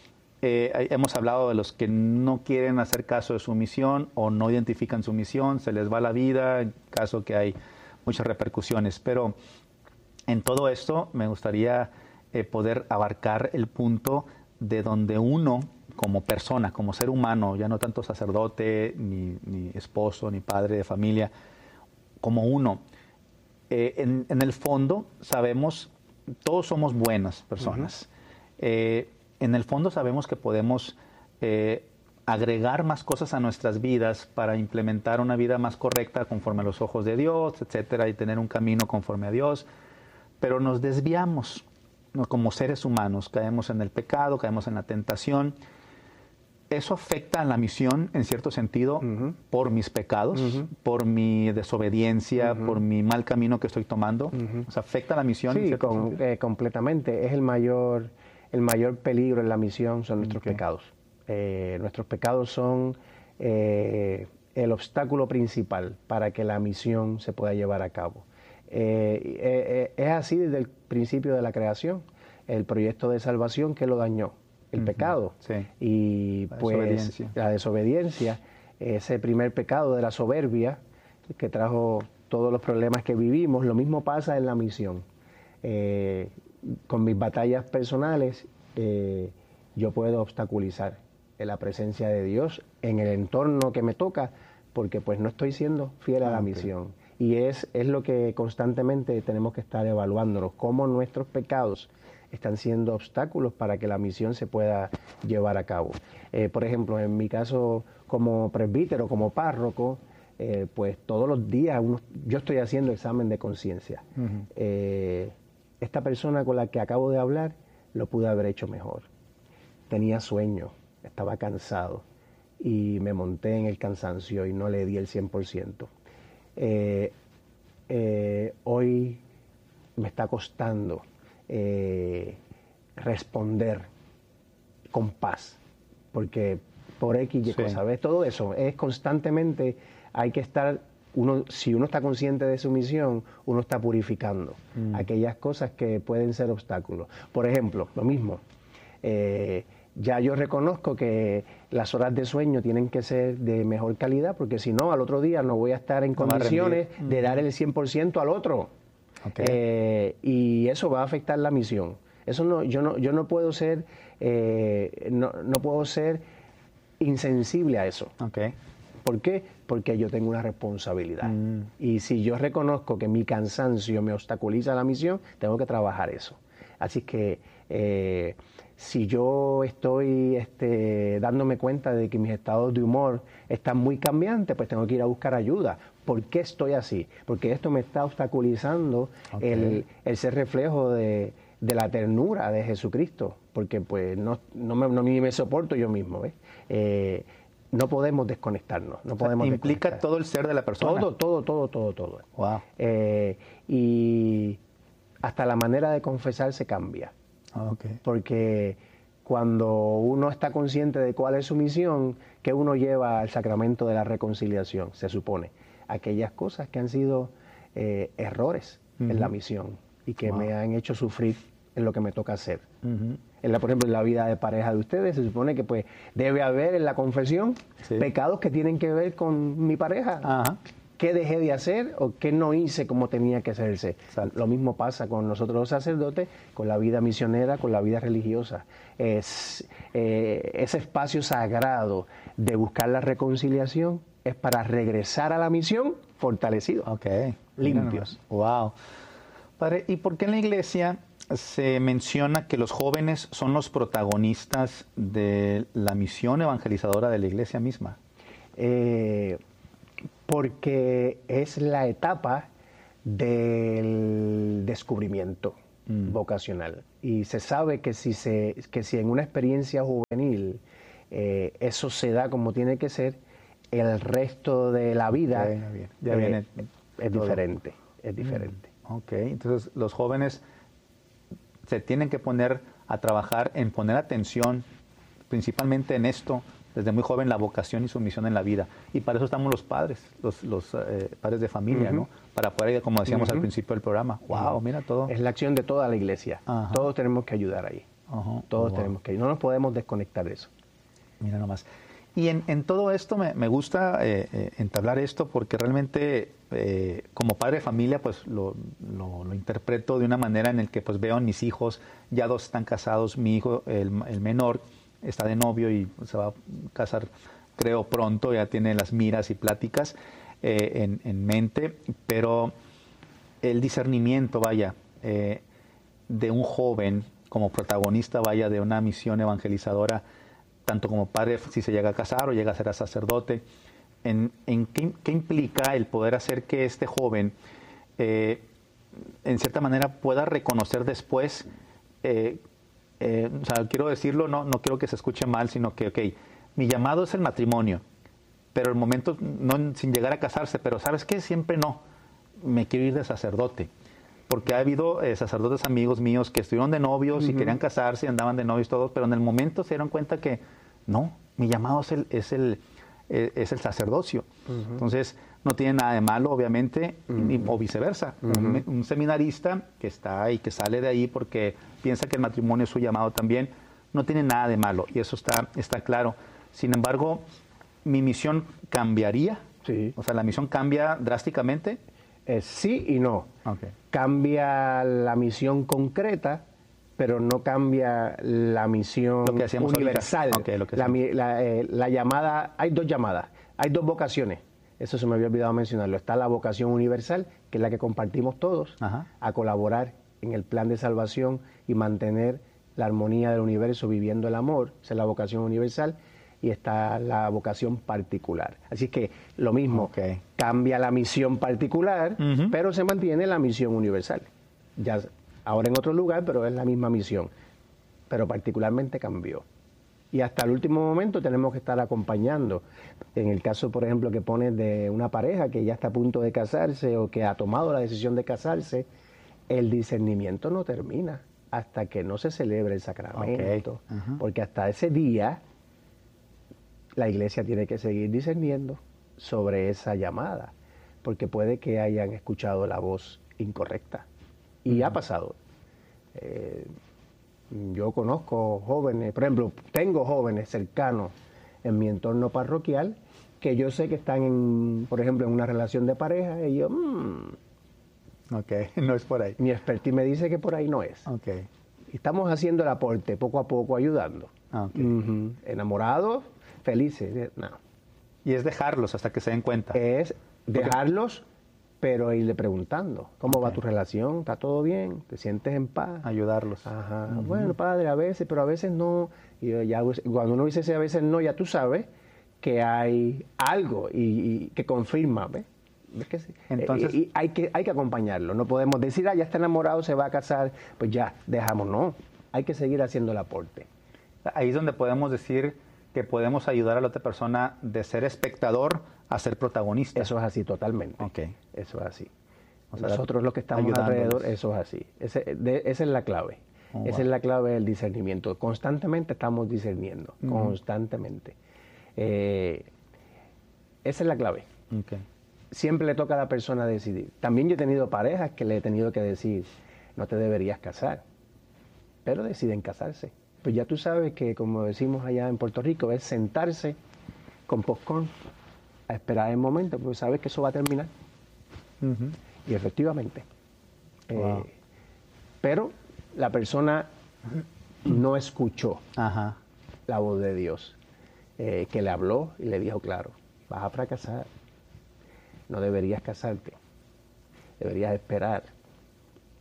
Eh, hemos hablado de los que no quieren hacer caso de su misión o no identifican su misión, se les va la vida, en caso que hay muchas repercusiones. Pero en todo esto me gustaría eh, poder abarcar el punto de donde uno, como persona, como ser humano, ya no tanto sacerdote, ni, ni esposo, ni padre de familia, como uno, eh, en, en el fondo sabemos, todos somos buenas personas. Uh-huh. eh, en el fondo sabemos que podemos eh, agregar más cosas a nuestras vidas para implementar una vida más correcta conforme a los ojos de Dios, etcétera, y tener un camino conforme a Dios, pero nos desviamos, ¿no? Como seres humanos, caemos en el pecado, caemos en la tentación. Eso afecta a la misión, en cierto sentido, uh-huh. por mis pecados, uh-huh. por mi desobediencia, uh-huh. por mi mal camino que estoy tomando. Uh-huh. O sea, afecta a la misión. Sí, con, eh, completamente. Es el mayor, el mayor peligro en la misión son nuestros okay. pecados. Eh, nuestros pecados son eh, el obstáculo principal para que la misión se pueda llevar a cabo. Eh, eh, es así desde el principio de la creación. El proyecto de salvación, ¿qué lo dañó? El uh-huh. pecado. Sí. Y la pues desobediencia. la desobediencia, ese primer pecado de la soberbia que trajo todos los problemas que vivimos, lo mismo pasa en la misión. Eh, con mis batallas personales, eh, yo puedo obstaculizar la presencia de Dios en el entorno que me toca, porque pues no estoy siendo fiel a la okay. misión. Y es, es lo que constantemente tenemos que estar evaluándonos, cómo nuestros pecados están siendo obstáculos para que la misión se pueda llevar a cabo. Eh, por ejemplo, en mi caso como presbítero, como párroco, eh, pues todos los días uno, yo estoy haciendo examen de conciencia. Uh-huh. Eh, esta persona con la que acabo de hablar lo pude haber hecho mejor. Tenía sueño, estaba cansado y me monté en el cansancio y no le di el cien por ciento. Eh, eh, hoy me está costando eh, responder con paz, porque por X y sí. cosa, ¿ves? Todo eso es constantemente, hay que estar, uno, si uno está consciente de su misión, uno está purificando mm. aquellas cosas que pueden ser obstáculos. Por ejemplo, lo mismo, eh, ya yo reconozco que las horas de sueño tienen que ser de mejor calidad, porque si no, al otro día no voy a estar en no condiciones de dar el cien por ciento al otro. Okay. Eh, y eso va a afectar la misión. Eso no, yo no, yo no puedo ser, eh, no, no puedo ser insensible a eso. Okay. ¿Por qué? Porque yo tengo una responsabilidad. Mm. Y si yo reconozco que mi cansancio me obstaculiza la misión, tengo que trabajar eso. Así que eh, si yo estoy este, dándome cuenta de que mis estados de humor están muy cambiantes, pues tengo que ir a buscar ayuda. ¿Por qué estoy así? Porque esto me está obstaculizando okay. el, el ser reflejo de, de la ternura de Jesucristo, porque pues no, no, me, no me soporto yo mismo. ¿ves? Eh, no podemos desconectarnos. No podemos o sea, implica desconectar. todo el ser de la persona. Todo, todo, todo, todo, todo. Wow. Eh, y hasta la manera de confesarse cambia. Okay. Porque cuando uno está consciente de cuál es su misión, que uno lleva al sacramento de la reconciliación, se supone. Aquellas cosas que han sido eh, errores uh-huh. en la misión y que wow. me han hecho sufrir en lo que me toca hacer. Uh-huh. En la, por ejemplo, en la vida de pareja de ustedes, se supone que pues debe haber en la confesión sí. pecados que tienen que ver con mi pareja. Uh-huh. ¿Qué dejé de hacer o qué no hice como tenía que hacerse? Exacto. Lo mismo pasa con nosotros los sacerdotes, con la vida misionera, con la vida religiosa. Es, eh, ese espacio sagrado de buscar la reconciliación es para regresar a la misión fortalecidos, okay. limpios. Wow. Padre, ¿y por qué en la iglesia se menciona que los jóvenes son los protagonistas de la misión evangelizadora de la iglesia misma? Eh, porque es la etapa del descubrimiento mm. vocacional. Y se sabe que si, se, que si en una experiencia juvenil eh, eso se da como tiene que ser, el resto de la vida ya viene, ya eh, viene es todo. diferente. Es diferente. Mm. Ok, entonces los jóvenes se tienen que poner a trabajar en poner atención principalmente en esto, desde muy joven, la vocación y su misión en la vida. Y para eso estamos los padres, los, los eh, padres de familia, uh-huh. ¿no? Para poder, como decíamos uh-huh. al principio del programa, wow, uh-huh. mira todo. Es la acción de toda la iglesia. Uh-huh. Todos tenemos que ayudar ahí. Uh-huh. Todos wow. tenemos que ayudar. No nos podemos desconectar de eso. Mira nomás. Y en, en todo esto me, me gusta eh, eh, entablar esto porque realmente eh, como padre de familia pues lo, lo, lo interpreto de una manera en la que pues veo a mis hijos, ya dos están casados, mi hijo, el, el menor, está de novio y se va a casar creo pronto, ya tiene las miras y pláticas eh, en, en mente, pero el discernimiento, vaya, eh, de un joven como protagonista, vaya, de una misión evangelizadora, tanto como padre, si se llega a casar o llega a ser sacerdote, en, en qué, qué implica el poder hacer que este joven, eh, en cierta manera, pueda reconocer después, eh, eh, o sea, quiero decirlo, no, no quiero que se escuche mal, sino que, ok, mi llamado es el matrimonio, pero el momento, no sin llegar a casarse, pero ¿sabes qué? Siempre no, me quiero ir de sacerdote. Porque ha habido eh, sacerdotes amigos míos que estuvieron de novios uh-huh. y querían casarse y andaban de novios todos, pero en el momento se dieron cuenta que no, mi llamado es el, es el, eh, es el sacerdocio. Uh-huh. Entonces, no tiene nada de malo, obviamente, uh-huh. ni, o viceversa. Uh-huh. Un, un seminarista que está y que sale de ahí porque piensa que el matrimonio es su llamado también, no tiene nada de malo, y eso está, está claro. Sin embargo, mi misión cambiaría, sí. O sea, la misión cambia drásticamente. Eh, sí y no. Okay. Cambia la misión concreta, pero no cambia la misión lo que universal. Okay, lo que la, la, eh, la llamada, hay dos llamadas, hay dos vocaciones. Eso se me había olvidado mencionarlo. Está la vocación universal, que es la que compartimos todos, Ajá. a colaborar en el plan de salvación y mantener la armonía del universo viviendo el amor. Esa es la vocación universal. Y está la vocación particular. Así que lo mismo, okay. cambia la misión particular, uh-huh. pero se mantiene la misión universal. Ya ahora en otro lugar, pero es la misma misión. Pero particularmente cambió. Y hasta el último momento tenemos que estar acompañando. En el caso, por ejemplo, que pones de una pareja que ya está a punto de casarse o que ha tomado la decisión de casarse, el discernimiento no termina hasta que no se celebre el sacramento. Okay. Uh-huh. Porque hasta ese día la iglesia tiene que seguir discerniendo sobre esa llamada, porque puede que hayan escuchado la voz incorrecta. Y uh-huh. ha pasado. Eh, yo conozco jóvenes, por ejemplo, tengo jóvenes cercanos en mi entorno parroquial que yo sé que están, en, por ejemplo, en una relación de pareja y yo, mmm, ok, no es por ahí. Mi expertise me dice que por ahí no es. Okay. Estamos haciendo el aporte poco a poco, ayudando. Okay. Uh-huh. Enamorados, felices, no. Y es dejarlos hasta que se den cuenta. Es dejarlos, pero irle preguntando, ¿cómo okay. va tu relación? ¿Está todo bien? ¿Te sientes en paz? Ayudarlos. Ajá. Uh-huh. Bueno, padre, a veces, pero a veces no. Y ya, cuando uno dice a veces no, ya tú sabes que hay algo y, y que confirma, ¿ves? ¿Ves que sí? Entonces, y, y hay que hay que acompañarlo. No podemos decir, ah, ya está enamorado, se va a casar, pues ya, dejamos. No, hay que seguir haciendo el aporte. Ahí es donde podemos decir que podemos ayudar a la otra persona de ser espectador a ser protagonista. Eso es así, totalmente. Okay. Eso es así. O sea, nosotros los que estamos alrededor, eso es así. Ese, de, esa es la clave. Oh, esa wow. es la clave del discernimiento. Constantemente estamos discerniendo, uh-huh. constantemente. Eh, esa es la clave. Okay. Siempre le toca a la persona decidir. También yo he tenido parejas que le he tenido que decir, no te deberías casar, pero deciden casarse. Pues ya tú sabes que, como decimos allá en Puerto Rico, es sentarse con popcorn a esperar el momento, porque sabes que eso va a terminar. Uh-huh. Y efectivamente. Wow. Eh, pero la persona no escuchó Ajá. la voz de Dios, eh, que le habló y le dijo, claro, vas a fracasar. No deberías casarte, deberías esperar.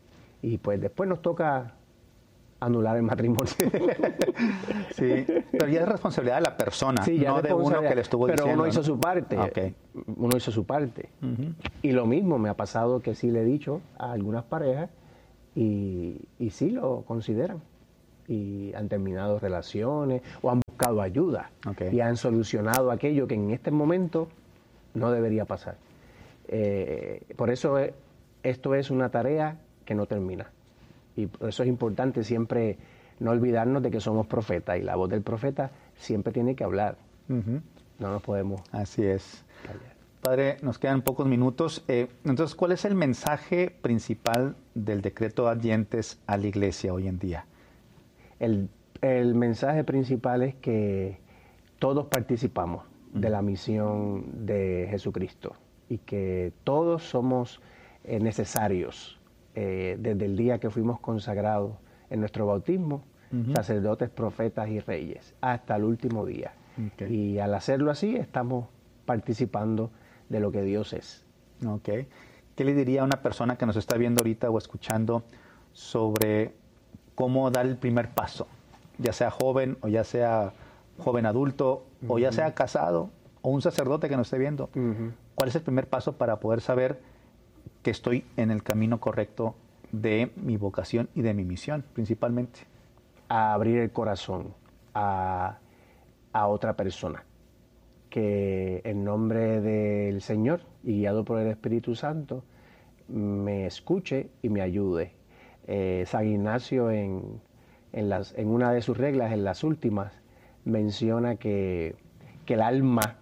y pues después nos toca anular el matrimonio. Sí, pero ya es responsabilidad de la persona, sí, ya no de uno que le estuvo pero diciendo. Pero uno hizo ¿no? su parte, Okay. uno hizo su parte. Uh-huh. Y lo mismo me ha pasado que sí le he dicho a algunas parejas y, y sí lo consideran. Y han terminado relaciones o han buscado ayuda Okay. y han solucionado aquello que en este momento no debería pasar. Eh, por eso es, esto es una tarea que no termina. Y por eso es importante siempre no olvidarnos de que somos profetas y la voz del profeta siempre tiene que hablar. Uh-huh. No nos podemos Así es. callar. Padre, nos quedan pocos minutos. Eh, entonces, ¿cuál es el mensaje principal del decreto Ad Gentes a la iglesia hoy en día? El, el mensaje principal es que todos participamos uh-huh. de la misión de Jesucristo y que todos somos eh, necesarios. Eh, desde el día que fuimos consagrados en nuestro bautismo, uh-huh. sacerdotes, profetas y reyes, hasta el último día. Okay. Y al hacerlo así, estamos participando de lo que Dios es. Okay. ¿Qué le diría a una persona que nos está viendo ahorita o escuchando sobre cómo dar el primer paso? Ya sea joven o ya sea joven adulto, uh-huh. o ya sea casado o un sacerdote que nos esté viendo. Uh-huh. ¿Cuál es el primer paso para poder saber que estoy en el camino correcto de mi vocación y de mi misión, principalmente? A abrir el corazón a, a otra persona, que en nombre del Señor y guiado por el Espíritu Santo me escuche y me ayude. Eh, San Ignacio en, en, las, en una de sus reglas, en las últimas, menciona que, que el alma,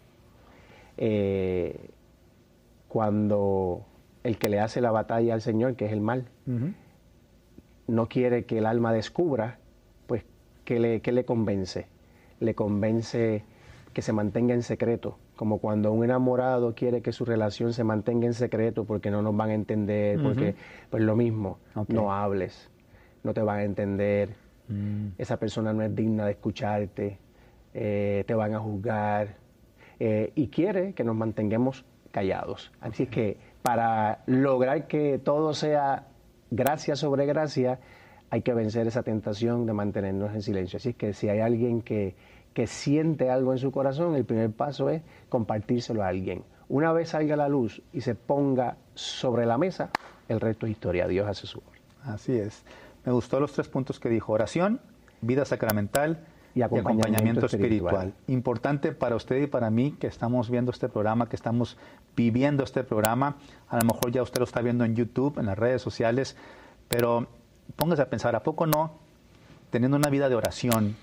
eh, cuando el que le hace la batalla al Señor, que es el mal, uh-huh. no quiere que el alma descubra, pues, ¿qué le, qué le convence? Le convence que se mantenga en secreto, como cuando un enamorado quiere que su relación se mantenga en secreto porque no nos van a entender, uh-huh. porque, pues lo mismo, okay. no hables, no te van a entender, uh-huh. esa persona no es digna de escucharte, eh, te van a juzgar, eh, y quiere que nos mantengamos callados. Así es que para lograr que todo sea gracia sobre gracia, hay que vencer esa tentación de mantenernos en silencio. Así es que si hay alguien que, que siente algo en su corazón, el primer paso es compartírselo a alguien. Una vez salga a la luz y se ponga sobre la mesa, el resto es historia. Dios hace su obra. Así es. Me gustó los tres puntos que dijo: oración, vida sacramental y acompañamiento, y acompañamiento espiritual. espiritual. Importante para usted y para mí que estamos viendo este programa, que estamos viviendo este programa. A lo mejor ya usted lo está viendo en YouTube, en las redes sociales, pero póngase a pensar, ¿a poco no? Teniendo una vida de oración,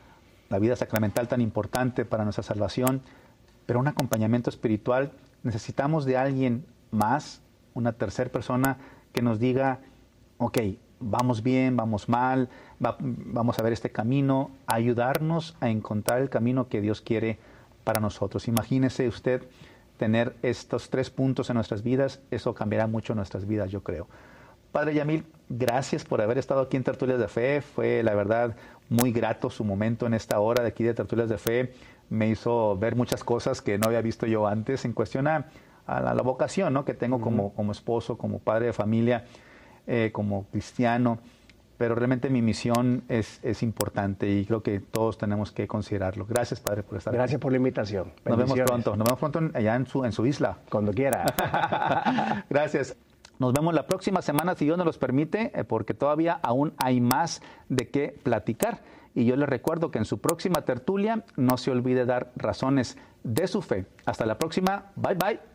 la vida sacramental tan importante para nuestra salvación, pero un acompañamiento espiritual, necesitamos de alguien más, una tercera persona que nos diga, ok, vamos bien, vamos mal, va, vamos a ver este camino, ayudarnos a encontrar el camino que Dios quiere para nosotros. Imagínese usted tener estos tres puntos en nuestras vidas, eso cambiará mucho nuestras vidas, yo creo. Padre Yamil, gracias por haber estado aquí en Tertulias de Fe. Fue, la verdad, muy grato su momento en esta hora de aquí de Tertulias de Fe. Me hizo ver muchas cosas que no había visto yo antes en cuestión a, a la, la vocación, ¿no?, que tengo uh-huh. como, como esposo, como padre de familia, eh, como cristiano. Pero realmente mi misión es, es importante y creo que todos tenemos que considerarlo. Gracias, Padre, por estar Gracias aquí. por la invitación. Nos vemos pronto. Nos vemos pronto allá en su, en su isla. Cuando quiera. Gracias. Nos vemos la próxima semana, si Dios nos los permite, porque todavía aún hay más de qué platicar. Y yo les recuerdo que en su próxima tertulia no se olvide dar razones de su fe. Hasta la próxima. Bye, bye.